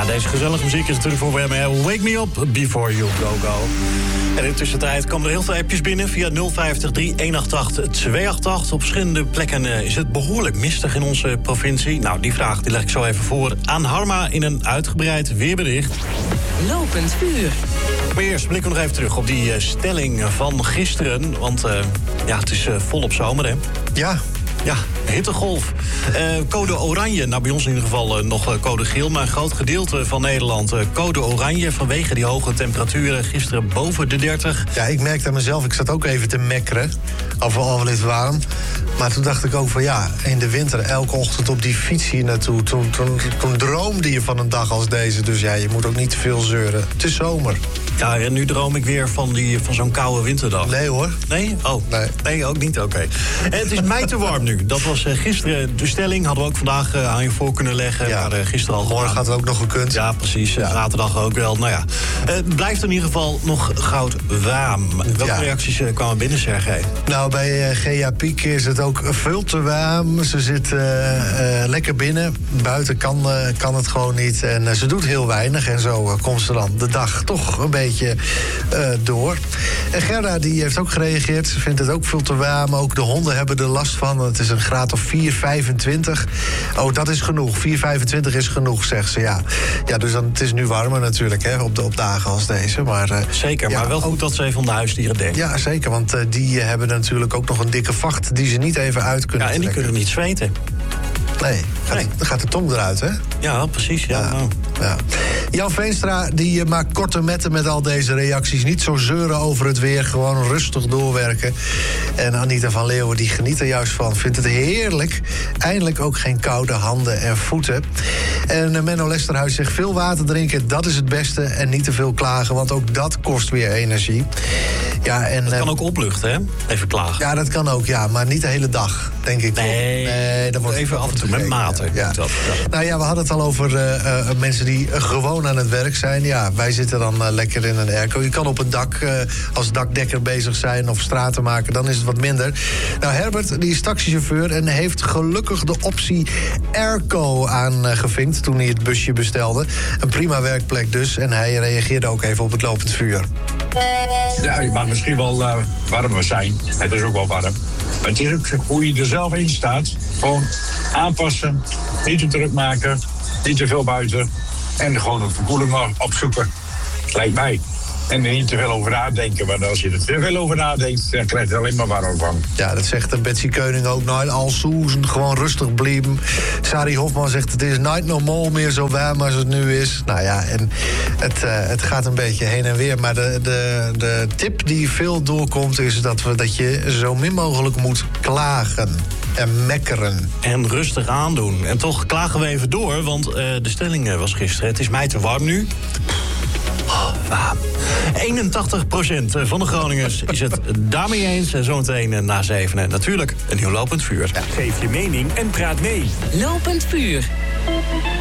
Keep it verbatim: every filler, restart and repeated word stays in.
deze gezellige muziek is natuurlijk voor W M R. Wake me up before you go go. En in de tussentijd komen er heel veel appjes binnen via nul vijftig drie honderdachtenachtig tweehonderdachtenachtig. Op verschillende plekken uh, is het behoorlijk mistig in onze provincie. Nou, die vraag die leg ik zo even voor aan Harma in een uitgebreid weerbericht. Lopend vuur. Maar eerst blikken we nog even terug op die uh, stelling van gisteren. Want uh, ja, het is uh, volop zomer, hè? Ja. Ja, hittegolf. Uh, code oranje, nou bij ons in ieder geval uh, nog uh, code geel... maar een groot gedeelte van Nederland uh, code oranje... vanwege die hoge temperaturen gisteren boven de dertig. Ja, ik merkte aan mezelf, ik zat ook even te mekkeren. Of al wel eens warm. Maar toen dacht ik ook van ja, in de winter elke ochtend op die fiets hier naartoe. Toen, toen, toen droomde je van een dag als deze. Dus ja, je moet ook niet te veel zeuren. Het is zomer. Ja, en nu droom ik weer van, die, van zo'n koude winterdag. Nee hoor. Nee? Oh, nee, nee ook niet? Oké. Okay. Het is mij te warm nu. Dat was uh, gisteren de stelling. Hadden we ook vandaag uh, aan je voor kunnen leggen. Ja. Maar uh, gisteren al morgen had het ook nog gekund. Ja, precies. Ja. Zaterdag ook wel. Nou ja, uh, het blijft in ieder geval nog goud warm. Welke ja. reacties uh, kwamen binnen, Sergej? Nou, bij uh, Gea Piek is het ook veel te warm. Ze zit uh, uh, lekker binnen. Buiten kan, uh, kan het gewoon niet. En uh, ze doet heel weinig. En zo uh, komt ze dan de dag toch een beetje uh, door. En Gerda die heeft ook gereageerd. Ze vindt het ook veel te warm. Ook de honden hebben er last van. Het is een graad of vier komma vijfentwintig. Oh, dat is genoeg. vier komma vijfentwintig is genoeg, zegt ze. Ja, ja dus dan, het is nu warmer natuurlijk, hè, op, de, op dagen als deze. Maar, uh, zeker, ja, maar wel goed dat ze even om de huisdieren denken. Ja, zeker, want uh, die hebben natuurlijk ook nog een dikke vacht... die ze niet even uit kunnen Ja, en die trekken. kunnen niet zweten. Nee, gaat, nee. dan gaat de tong eruit, hè? Ja, precies. Ja, ja, nou. ja. Jan Veenstra die maakt korte metten met al deze reacties. Niet zo zeuren over het weer, gewoon rustig doorwerken. En Anita van Leeuwen die geniet er juist van. Vindt het heerlijk. Eindelijk ook geen koude handen en voeten. En Menno Lesterhuis zegt veel water drinken, dat is het beste. En niet te veel klagen, want ook dat kost weer energie. Ja, en, dat kan ook opluchten, hè? Even klagen. Ja, dat kan ook, ja. Maar niet de hele dag, denk ik. Nee, nee dat wordt even af en toe met mate. Ja. Dat, ja. Nou ja, we hadden het al over uh, uh, mensen die uh, gewoon aan het werk zijn. Ja, wij zitten dan uh, lekker in een airco. Je kan op een dak uh, als dakdekker bezig zijn of straten maken. Dan is het wat minder. Nou, Herbert, die is taxichauffeur en heeft gelukkig de optie airco aangevinkt toen hij het busje bestelde. Een prima werkplek dus. En hij reageerde ook even op het lopend vuur. Ja, je mag misschien wel uh, warmer zijn. Het is ook wel warm. Maar het is ook hoe je er zelf in staat. Gewoon aanpassen, niet te druk maken, niet te veel buiten. En gewoon een verkoeling opzoeken, lijkt mij. En er niet te veel over nadenken, want als je er te veel over nadenkt, dan krijg je er alleen maar warm van. Ja, dat zegt Betsy Keuning ook. Nooit al soezen, gewoon rustig blijven. Sari Hofman zegt, het is nooit normaal meer zo warm als het nu is. Nou ja, en het, uh, het gaat een beetje heen en weer. Maar de, de, de tip die veel doorkomt is dat, we, dat je zo min mogelijk moet klagen. En mekkeren. En rustig aandoen. En toch klagen we even door, want uh, de stelling was gisteren. Het is mij te warm nu. Oh, warm. eenentachtig procent van de Groningers is het daarmee eens. En zometeen na zevenen natuurlijk een nieuw lopend vuur. Ja, geef je mening en praat mee. Lopend vuur.